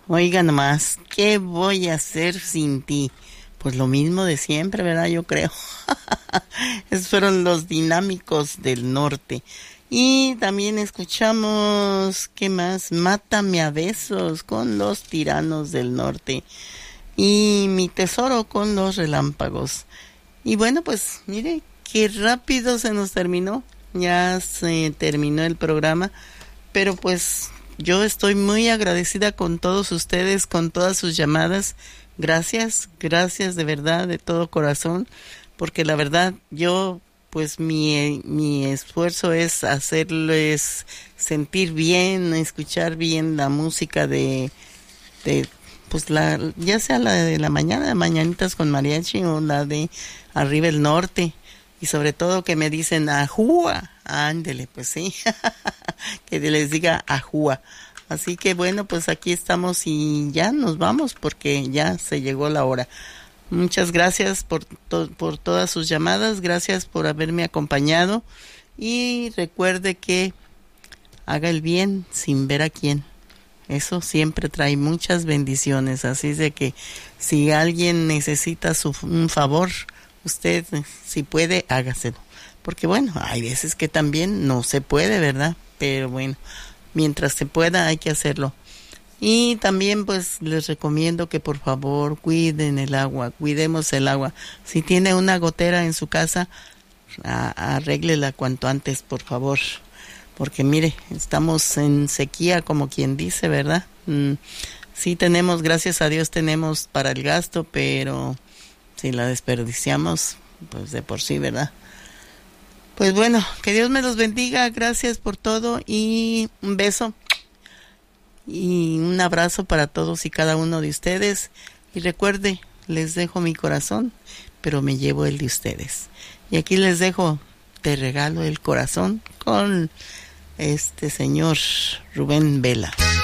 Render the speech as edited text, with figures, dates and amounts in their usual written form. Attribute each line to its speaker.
Speaker 1: Oiga nomás, ¿qué voy a hacer sin ti? Pues lo mismo de siempre, ¿verdad? Yo creo. Esos fueron los Dinámicos del Norte. Y también escuchamos, ¿qué más? Mátame a besos con los Tiranos del Norte. Y Mi Tesoro con los Relámpagos. Y bueno, pues mire, qué rápido se nos terminó. Ya se terminó el programa. Pero pues yo estoy muy agradecida con todos ustedes, con todas sus llamadas. Gracias, gracias de verdad, de todo corazón, porque la verdad yo, pues mi esfuerzo es hacerles sentir bien, escuchar bien la música de pues ya sea la de la mañana, Mañanitas con Mariachi, o la de Arriba el Norte. Y sobre todo que me dicen ajúa, ándele, pues sí, que les diga ajúa. Así que bueno, pues aquí estamos y ya nos vamos porque ya se llegó la hora. Muchas gracias por todas sus llamadas, gracias por haberme acompañado y recuerde que haga el bien sin ver a quién. Eso siempre trae muchas bendiciones, así es de que si alguien necesita un favor, usted, si puede, hágaselo. Porque bueno, hay veces que también no se puede, ¿verdad? Pero bueno, mientras se pueda hay que hacerlo. Y también pues les recomiendo que por favor cuiden el agua, cuidemos el agua. Si tiene una gotera en su casa, arréglela cuanto antes, por favor. Porque mire, estamos en sequía, como quien dice, ¿verdad? Sí tenemos, gracias a Dios tenemos para el gasto, pero si la desperdiciamos, pues de por sí, ¿verdad? Pues bueno, que Dios me los bendiga, gracias por todo y un beso y un abrazo para todos y cada uno de ustedes. Y recuerde, les dejo mi corazón, pero me llevo el de ustedes. Y aquí les dejo, te regalo el corazón con este señor Rubén Vela.